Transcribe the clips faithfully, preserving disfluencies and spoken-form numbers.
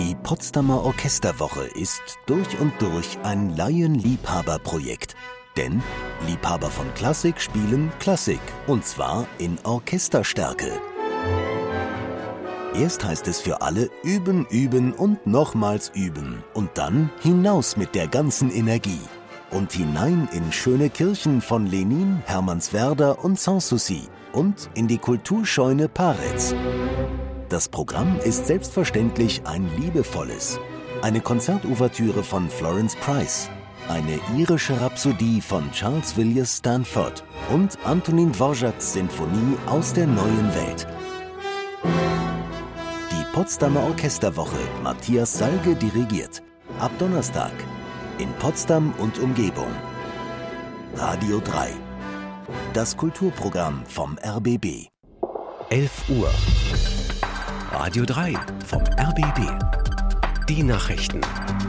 Die Potsdamer Orchesterwoche ist durch und durch ein Laienliebhaberprojekt. Denn Liebhaber von Klassik spielen Klassik, und zwar in Orchesterstärke. Erst heißt es für alle üben, üben und nochmals üben und dann hinaus mit der ganzen Energie. Und hinein in schöne Kirchen von Lenin, Hermannswerder und Sanssouci und in die Kulturscheune Paretz. Das Programm ist selbstverständlich ein liebevolles. Eine Konzertouvertüre von Florence Price, eine irische Rhapsodie von Charles Villiers Stanford und Antonin Dvořáks Sinfonie aus der neuen Welt. Die Potsdamer Orchesterwoche, Matthias Salge dirigiert. Ab Donnerstag in Potsdam und Umgebung. Radio drei. Das Kulturprogramm vom R B B. elf Uhr. Radio drei vom R B B. Die Nachrichten.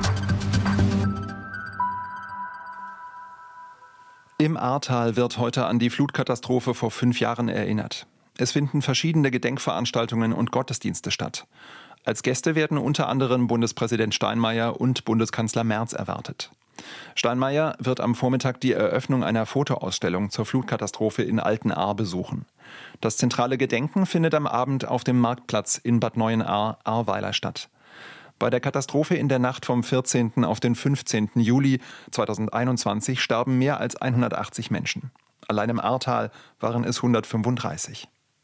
Im Ahrtal wird heute an die Flutkatastrophe vor fünf Jahren erinnert. Es finden verschiedene Gedenkveranstaltungen und Gottesdienste statt. Als Gäste werden unter anderem Bundespräsident Steinmeier und Bundeskanzler Merz erwartet. Steinmeier wird am Vormittag die Eröffnung einer Fotoausstellung zur Flutkatastrophe in Altenahr besuchen. Das zentrale Gedenken findet am Abend auf dem Marktplatz in Bad Neuenahr-Ahrweiler statt. Bei der Katastrophe in der Nacht vom vierzehnten auf den fünfzehnten Juli zweitausendeinundzwanzig starben mehr als hundertachtzig Menschen. Allein im Ahrtal waren es hundertfünfunddreißig.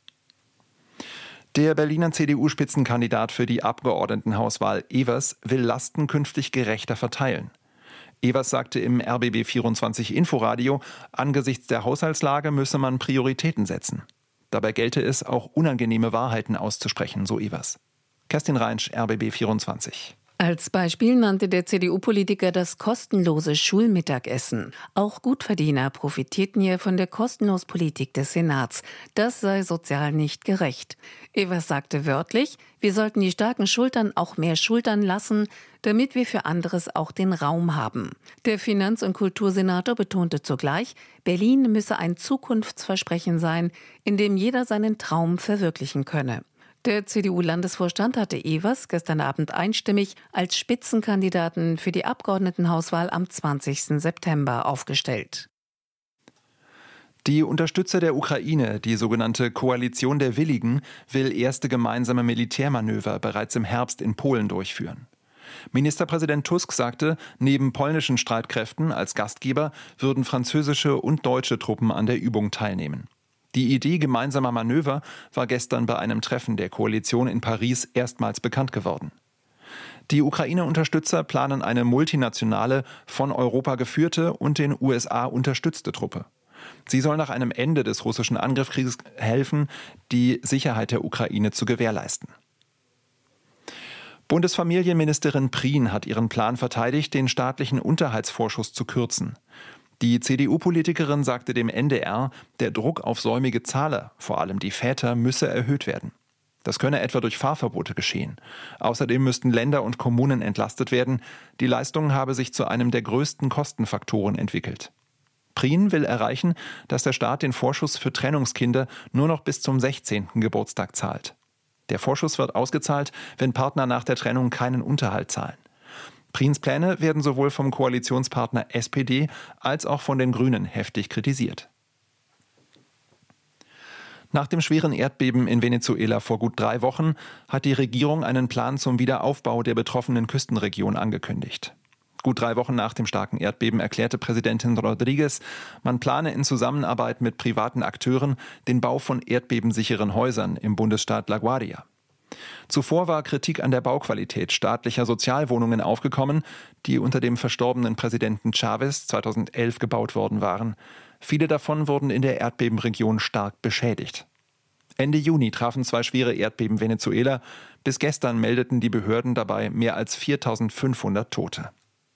Der Berliner C D U-Spitzenkandidat für die Abgeordnetenhauswahl Evers will Lasten künftig gerechter verteilen. Evers sagte im R B B vierundzwanzig Inforadio, angesichts der Haushaltslage müsse man Prioritäten setzen. Dabei gelte es, auch unangenehme Wahrheiten auszusprechen, so Evers. Kerstin Reinsch, R B B vierundzwanzig. Als Beispiel nannte der C D U-Politiker das kostenlose Schulmittagessen. Auch Gutverdiener profitierten hier von der kostenlosen Politik des Senats. Das sei sozial nicht gerecht. Evers sagte wörtlich, wir sollten die starken Schultern auch mehr schultern lassen, damit wir für anderes auch den Raum haben. Der Finanz- und Kultursenator betonte zugleich, Berlin müsse ein Zukunftsversprechen sein, in dem jeder seinen Traum verwirklichen könne. Der C D U-Landesvorstand hatte Evers gestern Abend einstimmig als Spitzenkandidaten für die Abgeordnetenhauswahl am zwanzigsten September aufgestellt. Die Unterstützer der Ukraine, die sogenannte Koalition der Willigen, will erste gemeinsame Militärmanöver bereits im Herbst in Polen durchführen. Ministerpräsident Tusk sagte, neben polnischen Streitkräften als Gastgeber würden französische und deutsche Truppen an der Übung teilnehmen. Die Idee gemeinsamer Manöver war gestern bei einem Treffen der Koalition in Paris erstmals bekannt geworden. Die Ukraine-Unterstützer planen eine multinationale, von Europa geführte und den U S A unterstützte Truppe. Sie soll nach einem Ende des russischen Angriffskrieges helfen, die Sicherheit der Ukraine zu gewährleisten. Bundesfamilienministerin Prien hat ihren Plan verteidigt, den staatlichen Unterhaltsvorschuss zu kürzen. Die C D U-Politikerin sagte dem N D R, der Druck auf säumige Zahler, vor allem die Väter, müsse erhöht werden. Das könne etwa durch Fahrverbote geschehen. Außerdem müssten Länder und Kommunen entlastet werden. Die Leistung habe sich zu einem der größten Kostenfaktoren entwickelt. Prien will erreichen, dass der Staat den Vorschuss für Trennungskinder nur noch bis zum sechzehnten Geburtstag zahlt. Der Vorschuss wird ausgezahlt, wenn Partner nach der Trennung keinen Unterhalt zahlen. Priens Pläne werden sowohl vom Koalitionspartner S P D als auch von den Grünen heftig kritisiert. Nach dem schweren Erdbeben in Venezuela vor gut drei Wochen hat die Regierung einen Plan zum Wiederaufbau der betroffenen Küstenregion angekündigt. Gut drei Wochen nach dem starken Erdbeben erklärte Präsidentin Rodríguez, man plane in Zusammenarbeit mit privaten Akteuren den Bau von erdbebensicheren Häusern im Bundesstaat La Guardia. Zuvor war Kritik an der Bauqualität staatlicher Sozialwohnungen aufgekommen, die unter dem verstorbenen Präsidenten Chávez zweitausendelf gebaut worden waren. Viele davon wurden in der Erdbebenregion stark beschädigt. Ende Juni trafen zwei schwere Erdbeben Venezuela. Bis gestern meldeten die Behörden dabei mehr als viertausendfünfhundert Tote.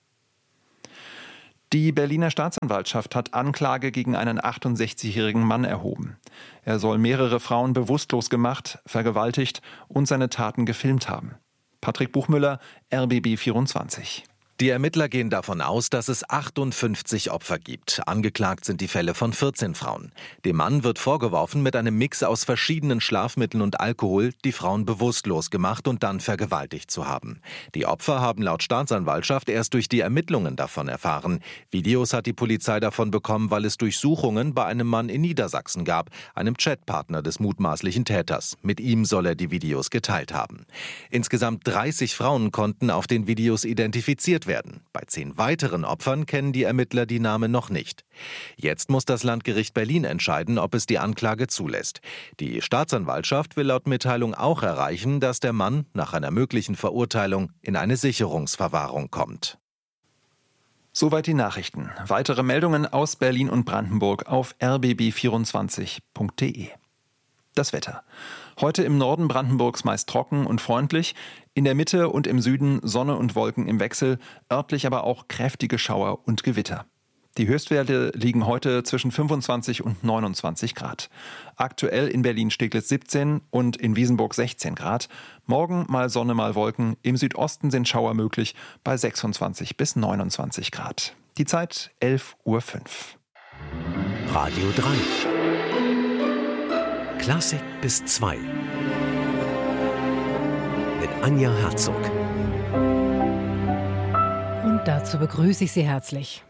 Die Berliner Staatsanwaltschaft hat Anklage gegen einen achtundsechzigjährigen Mann erhoben. Er soll mehrere Frauen bewusstlos gemacht, vergewaltigt und seine Taten gefilmt haben. Patrick Buchmüller, R B B vierundzwanzig. Die Ermittler gehen davon aus, dass es achtundfünfzig Opfer gibt. Angeklagt sind die Fälle von vierzehn Frauen. Dem Mann wird vorgeworfen, mit einem Mix aus verschiedenen Schlafmitteln und Alkohol die Frauen bewusstlos gemacht und dann vergewaltigt zu haben. Die Opfer haben laut Staatsanwaltschaft erst durch die Ermittlungen davon erfahren. Videos hat die Polizei davon bekommen, weil es Durchsuchungen bei einem Mann in Niedersachsen gab, einem Chatpartner des mutmaßlichen Täters. Mit ihm soll er die Videos geteilt haben. Insgesamt dreißig Frauen konnten auf den Videos identifiziert werden. werden. Bei zehn weiteren Opfern kennen die Ermittler die Namen noch nicht. Jetzt muss das Landgericht Berlin entscheiden, ob es die Anklage zulässt. Die Staatsanwaltschaft will laut Mitteilung auch erreichen, dass der Mann nach einer möglichen Verurteilung in eine Sicherungsverwahrung kommt. Soweit die Nachrichten. Weitere Meldungen aus Berlin und Brandenburg auf r b b vierundzwanzig punkt d e. Das Wetter. Heute im Norden Brandenburgs meist trocken und freundlich, in der Mitte und im Süden Sonne und Wolken im Wechsel, örtlich aber auch kräftige Schauer und Gewitter. Die Höchstwerte liegen heute zwischen fünfundzwanzig und neunundzwanzig Grad. Aktuell in Berlin-Steglitz siebzehn und in Wiesenburg sechzehn Grad. Morgen mal Sonne, mal Wolken. Im Südosten sind Schauer möglich bei sechsundzwanzig bis neunundzwanzig Grad. Die Zeit elf Uhr fünf. Radio drei. Klassik bis zwei. Mit Anja Herzog. Und dazu begrüße ich Sie herzlich.